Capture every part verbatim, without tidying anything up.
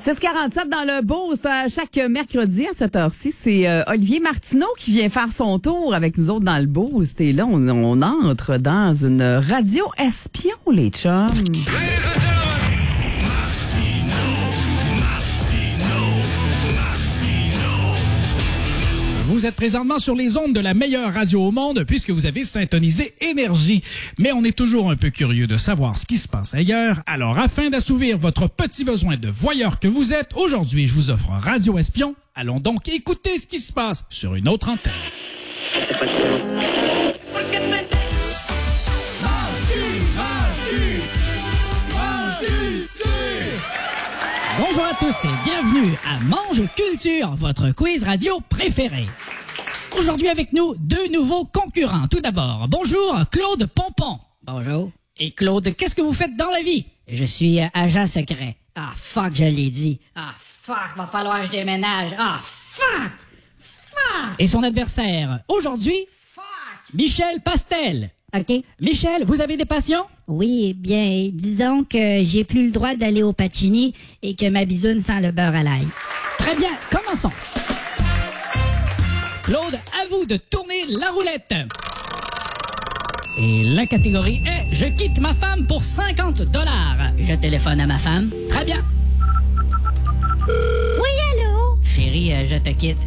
six quarante-sept dans le Boost, chaque mercredi à cette heure-ci, c'est euh, Olivier Martineau qui vient faire son tour avec nous autres dans le Boost. Et là, on, on entre dans une radio espion, les chums. Vous êtes présentement sur les ondes de la meilleure radio au monde puisque vous avez syntonisé Énergie. Mais on est toujours un peu curieux de savoir ce qui se passe ailleurs. Alors, afin d'assouvir votre petit besoin de voyeur que vous êtes, aujourd'hui, je vous offre un Radio Espion. Allons donc écouter ce qui se passe sur une autre antenne. Bonjour à tous et bienvenue à Mange Culture, votre quiz radio préféré. Aujourd'hui avec nous, deux nouveaux concurrents. Tout d'abord, bonjour Claude Pompon. Bonjour. Et Claude, qu'est-ce que vous faites dans la vie? Je suis euh, agent secret. Ah, fuck, je l'ai dit. Ah, fuck, va falloir que je déménage. Ah, fuck! Fuck! Et son adversaire, aujourd'hui, Fuck! Michel Pastel. OK. Michel, vous avez des passions? Oui, bien, disons que j'ai plus le droit d'aller au Pacini et que ma bisoune sent le beurre à l'ail. Très bien, commençons. Claude, à vous de tourner la roulette. Et la catégorie est « Je quitte ma femme pour cinquante dollars ». Je téléphone à ma femme. Très bien. Oui, allô? Chérie, euh, je te quitte.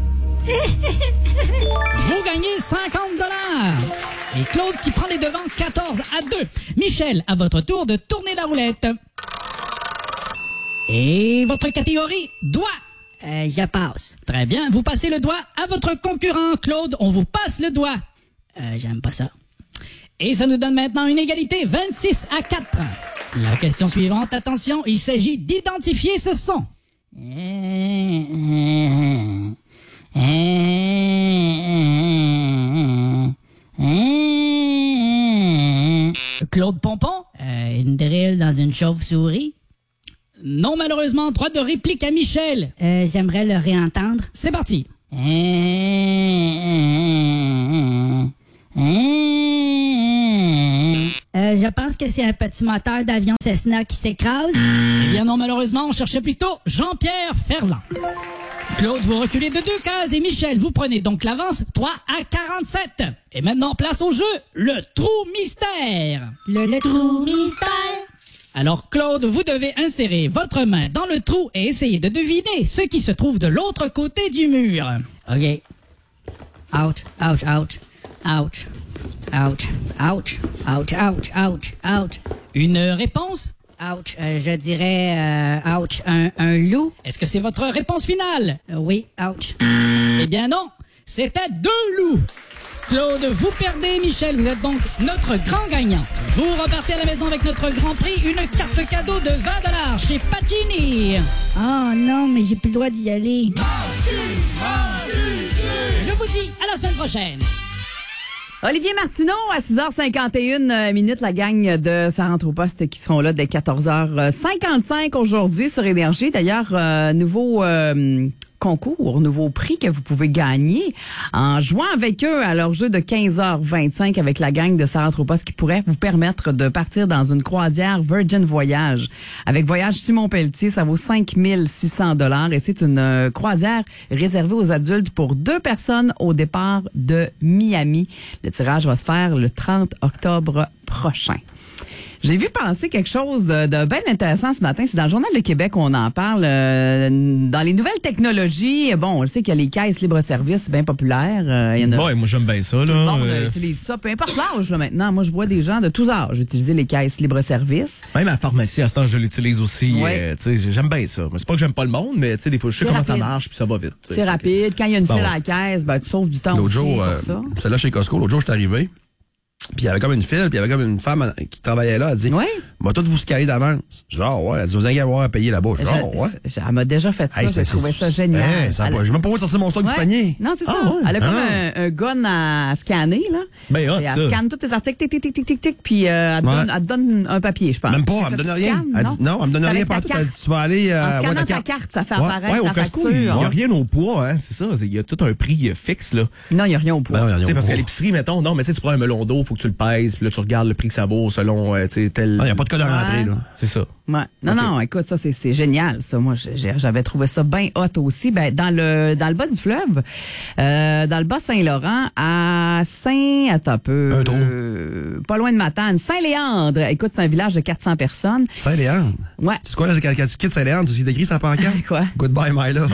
Vous gagnez cinquante dollars. Et Claude qui prend les devants quatorze à deux. Michel, à votre tour de tourner la roulette. Et votre catégorie, doigt. Euh, je passe. Très bien, vous passez le doigt à votre concurrent. Claude, on vous passe le doigt. Euh, j'aime pas ça. Et ça nous donne maintenant une égalité, vingt-six à quatre. La question suivante, attention, il s'agit d'identifier ce son. Claude Pompon? Euh, une drill dans une chauve-souris? Non, malheureusement, droit de réplique à Michel. Euh, j'aimerais le réentendre. C'est parti. Euh, je pense que c'est un petit moteur d'avion Cessna qui s'écrase. Eh bien non, malheureusement, on cherchait plutôt Jean-Pierre Ferland. Claude, vous reculez de deux cases et Michel, vous prenez donc l'avance trois à quarante-sept. Et maintenant, place au jeu, le trou mystère. Le, le trou mystère. Alors Claude, vous devez insérer votre main dans le trou et essayer de deviner ce qui se trouve de l'autre côté du mur. OK. Ouch, ouch, ouch, ouch, ouch, ouch, ouch, ouch, ouch, ouch. Une réponse? Ouch, euh, je dirais, euh, ouch, un, un loup. Est-ce que c'est votre réponse finale? Euh, oui, ouch. Eh bien non, c'était deux loups. Claude, vous perdez. Michel, vous êtes donc notre grand gagnant. Vous repartez à la maison avec notre grand prix, une carte cadeau de vingt dollars chez Pacini. Oh non, mais j'ai plus le droit d'y aller. Je vous dis à la semaine prochaine. Olivier Martineau, à six heures cinquante et une minutes, la gang de Ça rentre au poste qui seront là dès quatorze heures cinquante-cinq aujourd'hui sur Énergie. D'ailleurs, euh, nouveau euh, concours, nouveau prix que vous pouvez gagner en jouant avec eux à leur jeu de quinze heures vingt-cinq avec la gang de Ça rentre au poste qui pourrait vous permettre de partir dans une croisière Virgin Voyage. Avec Voyage Simon Pelletier, ça vaut cinq mille six cents dollars et c'est une euh, croisière réservée aux adultes pour deux personnes au départ de Miami. Le tirage va se faire le trente octobre prochain. J'ai vu passer quelque chose de, de bien intéressant ce matin. C'est dans le Journal de Québec qu'on en parle. Euh, dans les nouvelles technologies, bon, on le sait qu'il y a les caisses libre-service, c'est bien populaire. Euh, il y en a, bon, moi, j'aime bien ça. Là. Tout le monde euh... utilise ça. Peu importe l'âge, là, maintenant. Moi, je vois des gens de tous âges utiliser les caisses libre-service. Même à la pharmacie, à ce temps, je l'utilise aussi. Ouais. Euh, tu sais, j'aime bien ça. Mais c'est pas que j'aime pas le monde, mais tu sais, des fois, je sais C'est comment rapide. ça marche, puis ça va vite. C'est rapide. Quand il y a une Ben file ouais. à la caisse, ben, tu sauves du temps L'autre aussi jour, pour euh, ça. celle-là chez Costco, l'autre jour, je suis arrivé. Puis il y avait comme une file, puis il y avait comme une femme qui travaillait là. Elle dit, Ouais. va tout vous scaler d'avance. Genre, ouais. Elle dit, vous allez avoir à payer là-bas. Genre, Je- ouais. je- Elle m'a déjà fait ça. Hey, J'ai c'est- trouvé c'est- ça génial. Hey, ça a Elle- pas- j'ai même pas envie de sortir mon stock Ouais. du panier. Non, c'est ça. Ah, ouais. Elle a comme Ah. un, un gun à scanner, là. C'est bien hot, Et elle ça. scanne tous tes articles, tic, tic, tic, tic, tic, tic, puis euh, elle, te Ouais. donne, elle te donne un papier, je pense. Même pas, C'est elle me ça, donne tu rien. scannes, Elle dit, non, elle me donne C'est rien avec ta partout. Elle carte. dit, tu vas aller, euh, En ouais, scannant ta ta carte. carte, ça fait Ouais. apparaître Ouais, au la Costco, il n'y facture. a rien au poids, hein, c'est ça. Il y a tout un prix euh, fixe, là. Non, il n'y a rien au poids. Ben, non, il y a rien Tu sais, au parce qu'à poids. l'épicerie, mettons, non, mais tu sais, tu prends un melon d'eau, faut faut que tu le pèses, puis là, tu regardes le prix que ça vaut selon, euh, tu sais, tel... Il n'y a pas de code à rentrer, là. C'est ça. Ouais. Non, Okay. non, écoute, ça, c'est, c'est génial, ça. Moi, j'ai- j'avais trouvé ça bien hot aussi. Ben, dans le, dans le bas du fleuve, euh, dans le bas Saint-Laurent, à Saint, attends un peu. Un trou. euh, pas loin de Matane. Saint-Léandre. Écoute, c'est un village de quatre cents personnes. Saint-Léandre. Ouais. C'est quoi, là, quand, quand tu quittes Saint-Léandre, tu aussi décrit sa pancarte? Quoi? Goodbye, my love.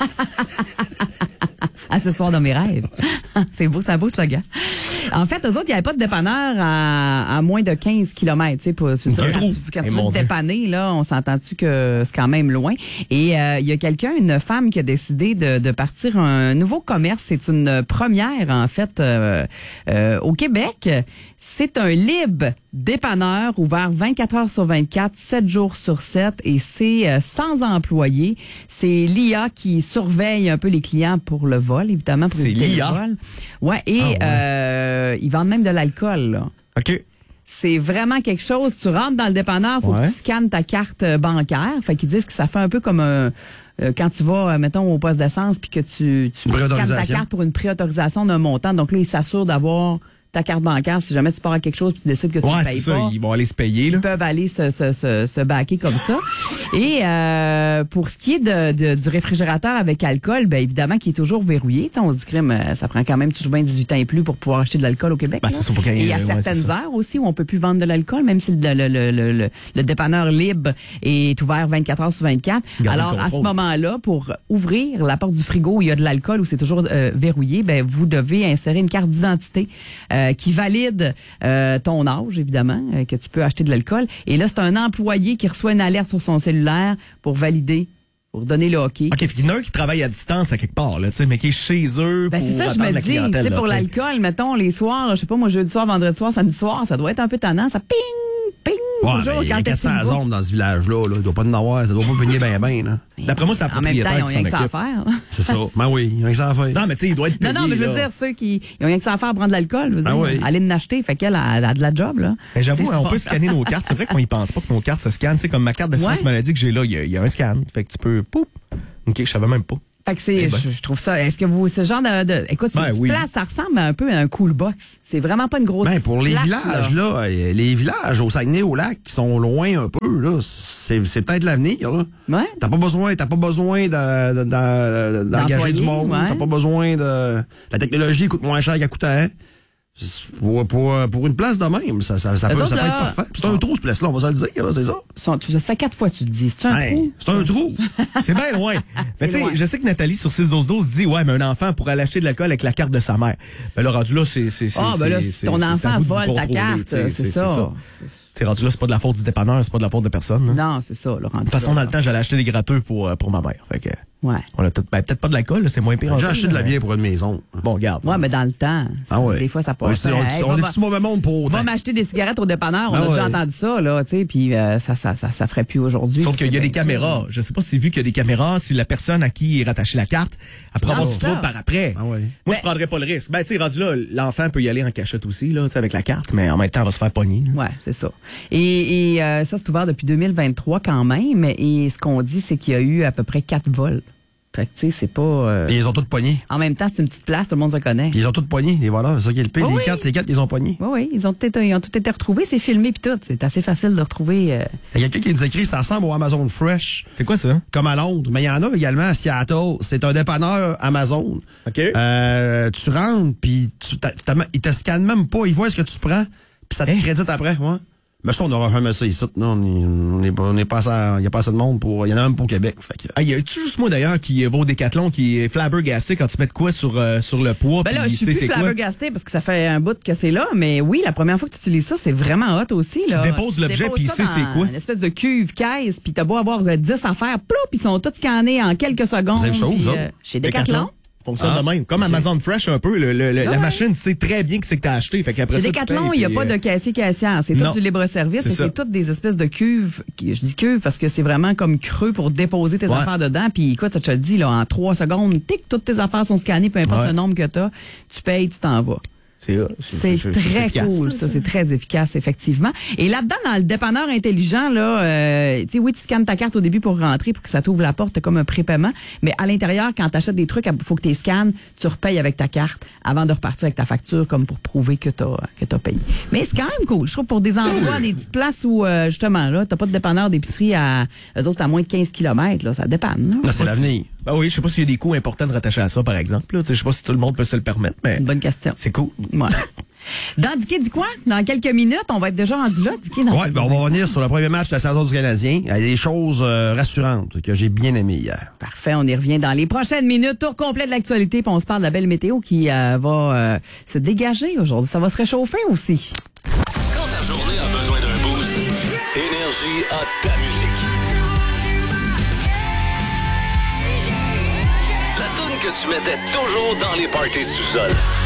À ce soir dans mes rêves. C'est beau, c'est un beau slogan. En fait, eux autres, il n'y avait pas de dépanneur à, à moins de quinze kilomètres. Tu sais, pour, je veux dire, Un quand trou. tu, quand Eh, tu veux mon te Dieu. dépanner, là, on s'entend-tu que c'est quand même loin. Et euh, il y a quelqu'un, une femme qui a décidé de, de partir un nouveau commerce. C'est une première, en fait, euh, euh, au Québec. C'est un libre dépanneur ouvert vingt-quatre heures sur vingt-quatre, sept jours sur sept, et c'est euh, sans employés. C'est l'I A qui surveille un peu les clients pour le vol, évidemment, pour C'est éviter l'I A? le vol. Ouais, et Ah ouais. euh, ils vendent même de l'alcool, là. OK. C'est vraiment quelque chose. Tu rentres dans le dépanneur, faut Ouais. que tu scannes ta carte euh, bancaire. Fait qu'ils disent que ça fait un peu comme un, euh, quand tu vas, euh, mettons, au poste d'essence puis que tu, tu scannes ta Préautorisation. carte pour une préautorisation d'un montant. Donc là, ils s'assurent d'avoir ta carte bancaire. Si jamais tu pars à quelque chose puis tu décides que tu ne Ouais, payes c'est pas, ça. Ils vont aller se payer, là. ils peuvent aller se, se, se, se baquer comme ça. Et euh, pour ce qui est de, de, du réfrigérateur avec alcool, ben évidemment qu'il est toujours verrouillé. Tu sais, on se dit crime, euh, ça prend quand même toujours bien dix-huit ans et plus pour pouvoir acheter de l'alcool au Québec. Ben, là. c'est ça, faut qu'il y ait- Et il y a ouais, certaines c'est ça. heures aussi où on peut plus vendre de l'alcool, même si le, le, le, le, le, le dépanneur libre est ouvert vingt-quatre heures sur vingt-quatre. Garde le Alors, à ce contrôle. moment-là, pour ouvrir la porte du frigo où il y a de l'alcool, où c'est toujours euh, verrouillé, ben vous devez insérer une carte d'identité euh, qui valide euh, ton âge, évidemment, euh, que tu peux acheter de l'alcool. Et là, c'est un employé qui reçoit une alerte sur son cellulaire pour valider, pour donner le hockey. OK, fait qu'il y en a un qui travaille à distance à quelque part, là, tu sais, mais qui est chez eux Ben pour c'est ça, je attendre me la dis, tu clientèle, sais, là, pour tu sais. l'alcool, mettons, les soirs, je sais pas, moi, jeudi soir, vendredi soir, samedi soir, ça doit être un peu tannant, ça ping, ping, Ouais, toujours mais il y a quand quatre est-ce cents une bouffe. hommes dans ce village-là, là. Il doit pas en avoir, ça doit pas payer bien, bien, là. D'après moi, c'est la En même temps, ils propriétaire ont qui rien s'en que ça à occupe. faire. là. C'est ça. Ben oui, il y a rien que ça à faire. Non, mais tu sais, il doit être Non, payé, non, mais je veux là. dire, ceux qui ils ont rien que ça à faire prendre de l'alcool, je veux Ah dire, oui. aller en acheter, fait qu'elle a, a de la job, là. Mais j'avoue, C'est hein, on ça. peut scanner nos cartes. C'est vrai qu'on y pense pas que nos cartes se scannent. Tu sais, comme ma carte d'assurance Ouais. maladie que j'ai là, il y, a- il y a un scan. Fait que tu peux, poup. OK, je savais même pas. Fait que c'est, Eh ben. je, je trouve ça, est-ce que vous, ce genre de, de écoute, c'est Ben une petite oui. place, ça ressemble un peu à un cool box. C'est vraiment pas une grosse Ben, pour les place, villages, là, euh, les villages au Saguenay, au lac, qui sont loin un peu, là, c'est, c'est peut-être l'avenir, là. Ouais. T'as pas besoin, t'as pas besoin de, de- de- d'engager D'employés, du monde. ouais. T'as pas besoin de, la technologie coûte moins cher qu'elle coûtait, hein. Pour, pour, pour une place de même, ça, ça, ça Eux peut, autres, ça peut là- être parfait. C'est un trou, cette place-là, on va se le dire, là, c'est ça. Sont- tu- ça fait quatre fois que tu te dis, c'est un Hey. trou? C'est un trou. C'est bien loin. Mais tu sais, loin. je sais que Nathalie sur six douze douze dit, ouais, mais un enfant pourrait aller acheter de l'alcool avec la carte de sa mère. Ben là, rendu là, c'est, c'est, c'est, Ah, ben là, c'est- si c'est- ton c'est à enfant vous de vous vole ta contrôler, carte, tu sais, c'est ça. Tu sais, rendu là, c'est pas de la faute du dépanneur, c'est pas de la faute de personne, là. Non, c'est ça, là, rendu De toute façon, là, dans le temps, j'allais acheter des gratteux pour, euh, pour ma mère. Fait que, Ouais. on a tout, ben, peut-être pas de l'alcool, là, c'est moins pire. un J'ai peu, acheté de la là, mais- bière pour une maison. Bon, regarde. Ouais, mais dans le temps. Ah ouais. Des fois, ça Ouais, passe. c'est- on, Hey, on va- est du mauvais monde pour Va autant. m'acheter des cigarettes au dépanneur, on Ben a déjà ouais. entendu ça, là, tu sais, puis euh, ça, ça, ça, ça ferait plus aujourd'hui. Sauf qu'il y a C'est des bien ça. caméras. Je sais pas si vu qu'il y a des caméras, si la personne à qui est rattachée la carte, elle pourra Ah, avoir du c'est trouble ça. par après. Ah ouais. Moi, Ben- je prendrais pas le risque. Ben, tu sais, rendu là, l'enfant peut y aller en cachette aussi, là, tu sais, avec la carte, mais en même temps, elle va se faire pogner. là. Ouais, c'est ça. Et, et euh, ça, c'est ouvert depuis deux mille vingt-trois quand même. Et ce qu'on dit, c'est qu'il y a eu à peu près quatre vols. Fait que, tu sais, c'est pas... euh, Puis ils ont tous pognés. En même temps, c'est une petite place, tout le monde se connaît. Puis ils ont tous pognés, les voleurs. C'est ça qui est le pire. Oh les oui. quatre, c'est quatre, ils ont pognés. Oui, oui, ils ont, tout été, ils ont tout été retrouvés, c'est filmé puis tout. C'est assez facile de retrouver... euh, Il y a quelqu'un qui nous écrit, ça ressemble au Amazon Fresh, C'est quoi ça? comme à Londres. Mais il y en a également à Seattle. C'est un dépanneur Amazon. OK. Euh, tu rentres, puis tu t'a- t'as- ils te scannent même pas. Ils voient ce que tu prends, puis ça te Hein? crédite après. Ouais. Mais ça, on n'aura jamais ça ici. Non, on est, on est pas, on est pas assez, il y a pas assez de monde pour, il y en a même pour Québec. Fait que, Ah, y a-tu juste moi d'ailleurs qui va au Décathlon qui est flabbergasté quand tu mets de quoi sur, euh, sur le poids? Ben là, puis je suis il sait plus c'est quoi? flabbergastée parce que ça fait un bout que c'est là, mais oui, la première fois que tu utilises ça, c'est vraiment hot aussi. Là. déposes l'objet, déposes puis il ça sait c'est dans quoi. Une espèce de cuve caisse, puis t'as beau avoir euh, dix affaires, ploup, puis ils sont tous scannés en quelques secondes. Vous avez ça où, puis, vous euh, autres? chez Decathlon. Fonctionne Ah, de même. Comme Amazon Fresh un peu, le, le- le- Ah la ouais. machine sait très bien que c'est que t'as acheté. Fait qu'après Chez ça, tu Decathlon, payes, il n'y a puis, pas euh, de caissier-caissière. C'est tout non. du libre-service C'est et ça. c'est toutes des espèces de cuves. qui- Je dis cuves parce que c'est vraiment comme creux pour déposer tes Ouais. affaires dedans. Puis écoute, je te le dis, là, en trois secondes, tic, toutes tes affaires sont scannées, peu importe Ouais. le nombre que tu as. Tu payes, tu t'en vas. C'est, c'est, c'est très efficace. Cool, ça, c'est très efficace, effectivement. Et là-dedans, dans le dépanneur intelligent, là, euh, tu sais, oui, tu scannes ta carte au début pour rentrer, pour que ça t'ouvre la porte, t'as comme un prépaiement. Mais à l'intérieur, quand tu achètes des trucs, il faut que tu les scannes, tu repayes avec ta carte avant de repartir avec ta facture, comme pour prouver que tu as que t'as payé. Mais c'est quand même cool. Je trouve pour des endroits, des petites places où, euh, justement, là, t'as pas de dépanneur d'épicerie à, eux autres, à moins de quinze kilomètres, là, ça dépanne. Là. Là, c'est l'avenir. Ben oui, je sais pas s'il y a des coûts importants de rattacher à ça, par exemple. Je sais pas si tout le monde peut se le permettre, mais. C'est une bonne question. C'est cool. Ouais. Dans Dicky dit quoi? Dans quelques minutes, on va être déjà rendu là, Dicky. Oui, ben on va revenir sur le premier match de la saison du Canadien. Il y a des choses euh, rassurantes que j'ai bien aimées hier. Parfait, on y revient dans les prochaines minutes. Tour complet de l'actualité, puis on se parle de la belle météo qui euh, va euh, se dégager aujourd'hui. Ça va se réchauffer aussi. Quand ta journée a besoin d'un boost, Énergie a de la musique. La toune que tu mettais toujours dans les parties de sous-sol.